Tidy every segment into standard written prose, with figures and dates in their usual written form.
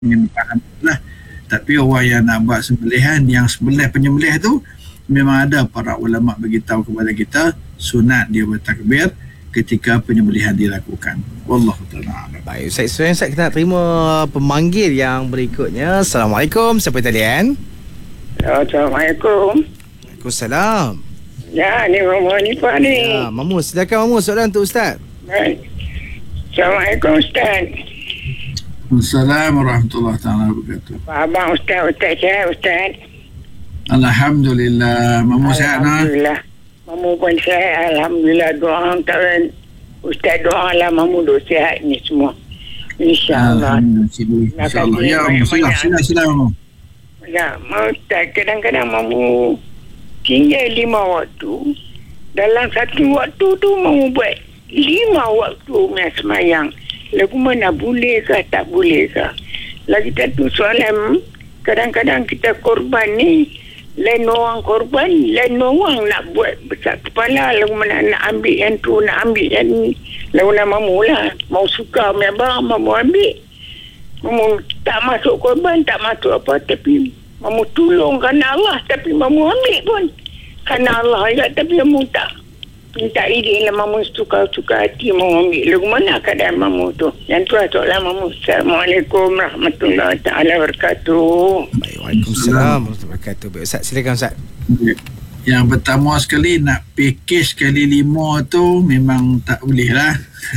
faham lah. Tapi orang yang nak buat sembelihan, yang sembelih penyembelih tu, memang ada para ulama beritahu kepada kita sunat dia bertakbir ketika penyembelihan dilakukan. Wallahu ta'ala. Baik, Ustaz, kita nak terima pemanggil yang berikutnya. Assalamualaikum, siapa talian? Assalamualaikum. Waalaikumsalam. Ya, ni Mamu Hanifah ni. Ya, Mamu, silakan Mamu, soalan untuk Ustaz. Baik. Assalamualaikum Ustaz. Assalamualaikum warahmatullahi ta'ala wabarakatuh. Abang Ustaz sihat Ustaz? Alhamdulillah. Mamu sihat nak? Alhamdulillah. Mamu pun sihat. Alhamdulillah. Doa tahun Ustaz doa lah Mamu duk sihat ni semua. InsyaAllah. InsyaAllah. Ya, Mamu. Sila Mamu. Ya, Ustaz, kadang-kadang Mamu tinggal 5 waktu. Dalam satu waktu tu Mamu buat 5 waktu punya semayang. Lagu mana boleh ke tak boleh ke? Lagi satu soalan, kadang-kadang kita korban ni, lain orang korban, lain orang nak buat besar kepala. Lagu mana nak ambil yang tu, nak ambil yang ni. Lagu mana Mamu lah. Mau suka memang Mamu ambil. Mamu tak masuk korban, tak masuk apa. Tapi Mamu tolong kerana Allah. Tapi Mamu ambil pun kerana Allah juga. Tapi Mamu tak minta izin lah. Mamu suka-suka hati Mamu ambil. Lagu mana keadaan Mamu tu? Yang tu lah soalan Mamu. Assalamualaikum warahmatullahi ta'ala wabarakatuh. Baik, Waalaikumsalam warahmatullahi wabarakatuh. Baik, Ustaz, silakan Ustaz. Yang pertama sekali, nak package kali 5 tu memang tak boleh lah.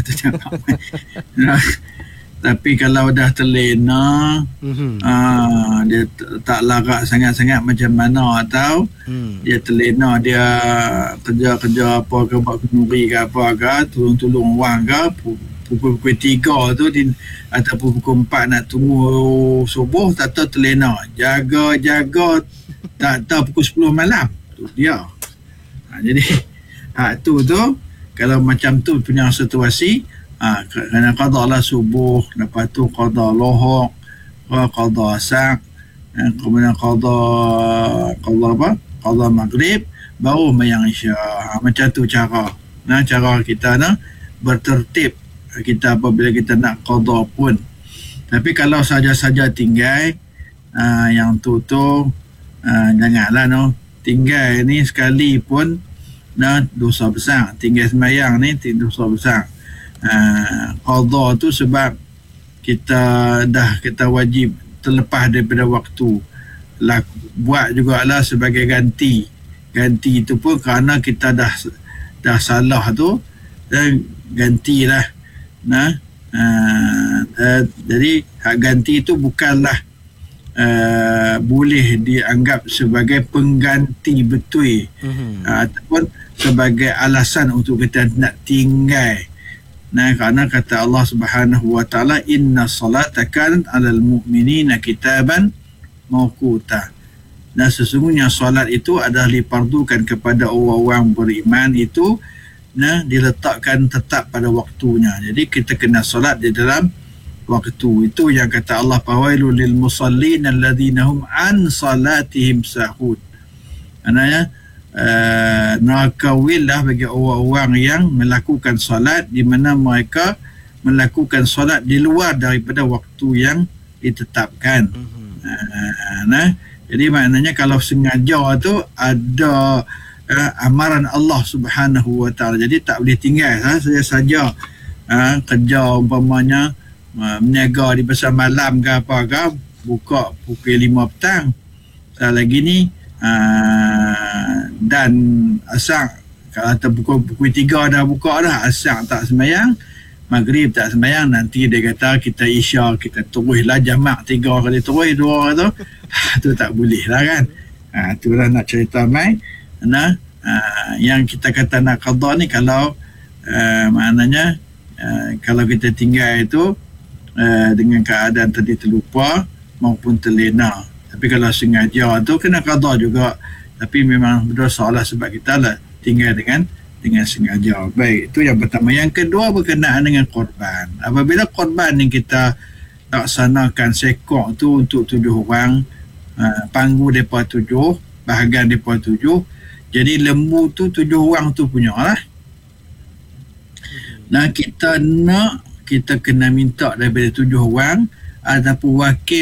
Tapi kalau dah terlena, dia tak larat sangat-sangat macam mana atau dia terlena, dia kerja-kerja apa ke, buat kenduri ke apa ke, tolong-tolong orang ke, pukul 3 tu ataupun pukul 4 nak tunggu subuh, tak tahu terlena. Jaga-jaga tak tahu pukul 10 malam. Tu dia. Jadi tu kalau macam tu punya situasi, kena qada lah subuh, lepas tu qada lohok, qada asak, kemudian qada maghrib, baru mayang isya. Macam tu cara kita bertertib kita apabila kita nak qada pun. Tapi kalau saja-saja tinggal, yang tu janganlah tinggal ni sekali pun dosa besar. Tinggal semayang ni dosa besar. Qadha tu sebab kita wajib terlepas daripada waktu. Buat jugalah sebagai ganti tu pun kerana kita dah salah tu, dan gantilah. Jadi hak ganti tu bukanlah boleh dianggap sebagai pengganti betul, ataupun sebagai alasan untuk kita nak tinggal. Kerana kata Allah Subhanahu wa taala, inna salata kanat 'alal mu'minina kitaban mawquta. Dan sesungguhnya solat itu adalah difardukan kepada orang-orang beriman itu, diletakkan tetap pada waktunya. Jadi kita kena solat di dalam waktu. Itu yang kata Allah, fawailul lil musallin alladzina hum an salatihim sahun. Maknanya neraka willah bagi orang-orang yang melakukan solat di mana mereka melakukan solat di luar daripada waktu yang ditetapkan. Jadi maknanya kalau sengaja tu ada amaran Allah Subhanahu wa taala. Jadi tak boleh tinggal saja kerja umpamanya meniaga di pasar malam ke apa ke, buka pukul 5 petang. Lagi ni dan asak, kalau pukul 3 dah buka dah, asak tak sembahyang, maghrib tak sembahyang, nanti dia kata kita isya, kita teruslah jamak 3 kali terus 2 tu. Tu tak boleh lah kan. Tu lah nak cerita mai. Yang kita kata nak qada ni, kalau maknanya kalau kita tinggal itu dengan keadaan tadi terlupa maupun terlena. Tapi kalau sengaja tu kena qada juga, tapi memang berdosa lah sebab kita lah tinggal dengan sengaja. Baik, itu yang pertama. Yang kedua berkenaan dengan korban. Apabila korban yang kita laksanakan sekok tu untuk 7 orang, panggu mereka 7, bahagian mereka 7, jadi lembu tu 7 orang tu punya lah. Kita kena minta daripada 7 orang ataupun wakil